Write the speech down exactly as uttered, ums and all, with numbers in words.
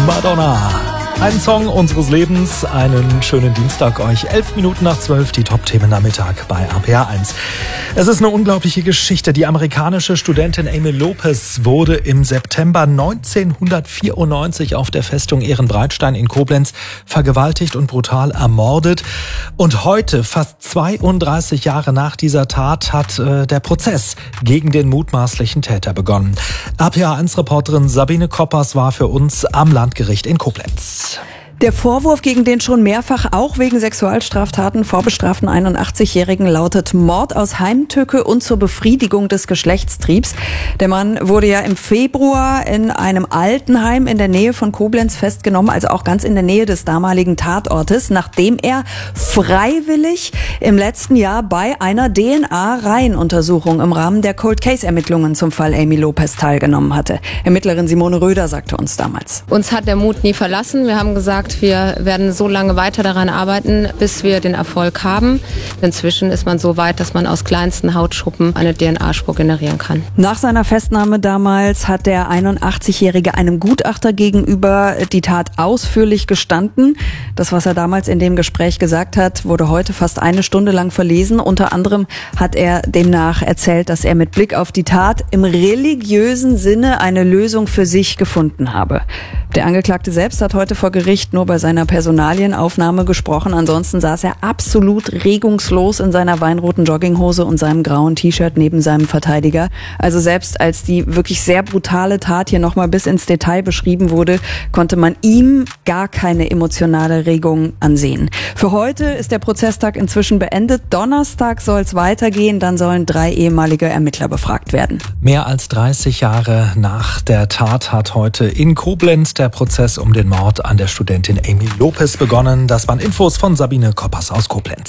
Madonna. Ein Song unseres Lebens, einen schönen Dienstag euch. Elf Minuten nach zwölf, die Top-Themen am Mittag bei A P R eins. Es ist eine unglaubliche Geschichte. Die amerikanische Studentin Amy Lopez wurde im September neunzehnhundertvierundneunzig auf der Festung Ehrenbreitstein in Koblenz vergewaltigt und brutal ermordet. Und heute, fast zweiunddreißig Jahre nach dieser Tat, hat äh, der Prozess gegen den mutmaßlichen Täter begonnen. A P R eins-Reporterin Sabine Koppers war für uns am Landgericht in Koblenz. Der Vorwurf gegen den schon mehrfach auch wegen Sexualstraftaten vorbestraften einundachtzigjährigen lautet Mord aus Heimtücke und zur Befriedigung des Geschlechtstriebs. Der Mann wurde ja im Februar in einem Altenheim in der Nähe von Koblenz festgenommen, also auch ganz in der Nähe des damaligen Tatortes, nachdem er freiwillig im letzten Jahr bei einer D N A-Reihenuntersuchung im Rahmen der Cold-Case-Ermittlungen zum Fall Amy Lopez teilgenommen hatte. Ermittlerin Simone Röder sagte uns damals: Uns hat der Mut nie verlassen. Wir haben gesagt, wir werden so lange weiter daran arbeiten, bis wir den Erfolg haben. Inzwischen ist man so weit, dass man aus kleinsten Hautschuppen eine D N A-Spur generieren kann. Nach seiner Festnahme damals hat der einundachtzigjährige einem Gutachter gegenüber die Tat ausführlich gestanden. Das, was er damals in dem Gespräch gesagt hat, wurde heute fast eine Stunde lang verlesen. Unter anderem hat er demnach erzählt, dass er mit Blick auf die Tat im religiösen Sinne eine Lösung für sich gefunden habe. Der Angeklagte selbst hat heute vor Gericht nur bei seiner Personalienaufnahme gesprochen. Ansonsten saß er absolut regungslos in seiner weinroten Jogginghose und seinem grauen T-Shirt neben seinem Verteidiger. Also selbst als die wirklich sehr brutale Tat hier nochmal bis ins Detail beschrieben wurde, konnte man ihm gar keine emotionale Regung ansehen. Für heute ist der Prozesstag inzwischen beendet. Donnerstag soll es weitergehen. Dann sollen drei ehemalige Ermittler befragt werden. Mehr als dreißig Jahre nach der Tat hat heute in Koblenz der Prozess um den Mord an der Studentin Amy Lopez begonnen. Das waren Infos von Sabine Koppers aus Koblenz.